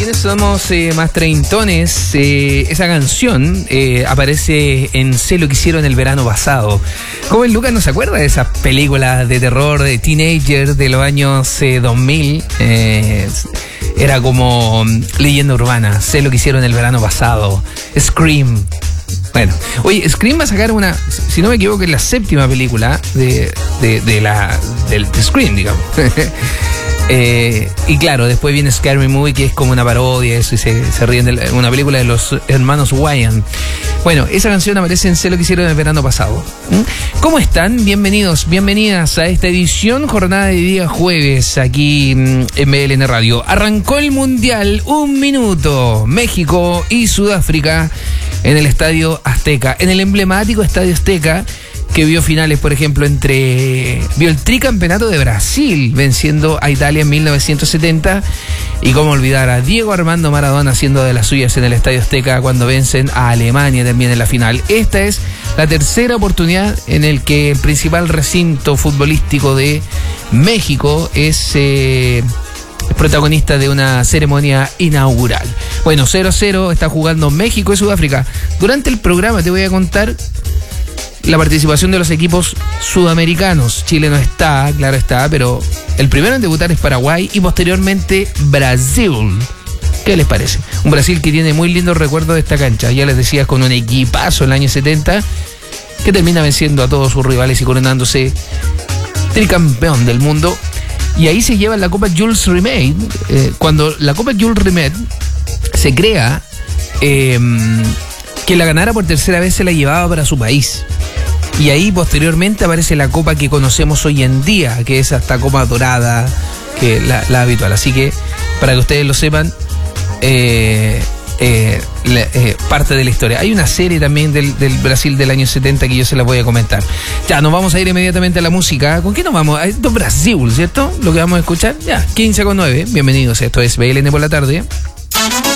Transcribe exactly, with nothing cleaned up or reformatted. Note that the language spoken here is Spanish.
Quienes somos eh, más treintones, eh, esa canción eh, aparece en Sé lo que hicieron el verano pasado. ¿Cómo el Lucas no se acuerda de esas películas de terror de teenager de los años eh, dos mil? Eh, era como leyenda urbana. Sé lo que hicieron el verano pasado. Scream. Bueno, oye, Scream va a sacar una, si no me equivoco, es la séptima película de, de, de la del de Scream, digamos. Eh, y claro, después viene Scary Movie, que es como una parodia, eso, y se, se ríen de la, una película de los hermanos Wayans. Bueno, esa canción aparece en Sé lo que hicieron el verano pasado. ¿Mm? ¿Cómo están? Bienvenidos, bienvenidas a esta edición, jornada de día jueves, aquí mm, en B L N Radio. Arrancó el Mundial, un minuto, México y Sudáfrica en el Estadio Azteca, en el emblemático Estadio Azteca, que vio finales, por ejemplo, entre... Vio el tricampeonato de Brasil venciendo a Italia en mil novecientos setenta. Y cómo olvidar a Diego Armando Maradona haciendo de las suyas en el Estadio Azteca cuando vencen a Alemania también en la final. Esta es la tercera oportunidad en el que el principal recinto futbolístico de México es... Eh, protagonista de una ceremonia inaugural. Bueno, cero a cero está jugando México y Sudáfrica. Durante el programa te voy a contar la participación de los equipos sudamericanos. Chile no está, claro está, pero el primero en debutar es Paraguay y posteriormente Brasil. ¿Qué les parece? Un Brasil que tiene muy lindos recuerdos de esta cancha. Ya les decía, con un equipazo en el año setenta, que termina venciendo a todos sus rivales y coronándose tricampeón del mundo. Y ahí se lleva la Copa Jules Rimet. Eh, cuando la Copa Jules Rimet se crea, eh, quien la ganara por tercera vez se la llevaba para su país. Y ahí posteriormente aparece la copa que conocemos hoy en día, que es esta copa dorada, que la, la habitual. Así que, para que ustedes lo sepan, eh, eh, la, eh, parte de la historia. Hay una serie también del, del Brasil del año setenta que yo se la voy a comentar. Ya, nos vamos a ir inmediatamente a la música. ¿Con qué nos vamos? Esto es Brasil, ¿cierto? Lo que vamos a escuchar. Ya, quince con nueve. Bienvenidos, esto es B L N por la tarde.